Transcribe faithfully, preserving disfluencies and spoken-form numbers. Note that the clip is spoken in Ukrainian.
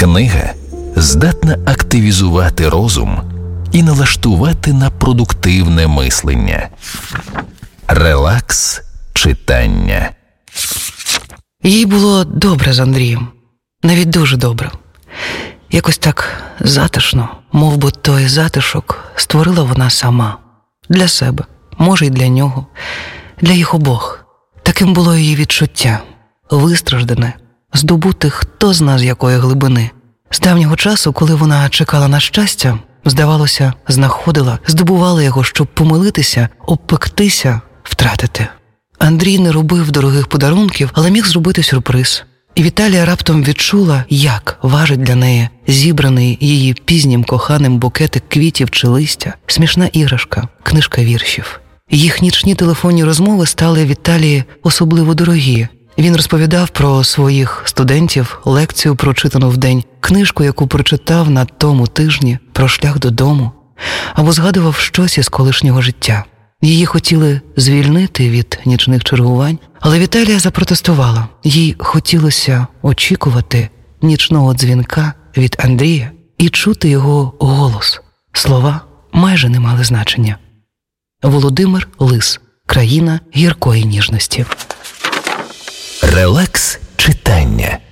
Книга здатна активізувати розум і налаштувати на продуктивне мислення. Релакс читання. Їй було добре з Андрієм. Навіть дуже добре. Якось так затишно, мов би той затишок створила вона сама. Для себе, може й для нього, для їх обох. Таким було її відчуття. Вистраждане, здобуте хто зна з якої глибини. З давнього часу, коли вона чекала на щастя, здавалося, знаходила, здобувала його, щоб помилитися, обпектися, втратити. Андрій не робив дорогих подарунків, але міг зробити сюрприз. І Віталія раптом відчула, як важить для неї зібраний її пізнім коханим букетик квітів чи листя, смішна іграшка, книжка віршів. Їх нічні телефонні розмови стали Віталії особливо дорогі. Він розповідав про своїх студентів, лекцію, прочитану вдень, книжку, яку прочитав на тому тижні, про шлях додому, або згадував щось із колишнього життя. Її хотіли звільнити від нічних чергувань, але Віталія запротестувала. Їй хотілося очікувати нічного дзвінка від Андрія і чути його голос. Слова майже не мали значення. Володимир Лис. Країна гіркої ніжності. Релакс читання.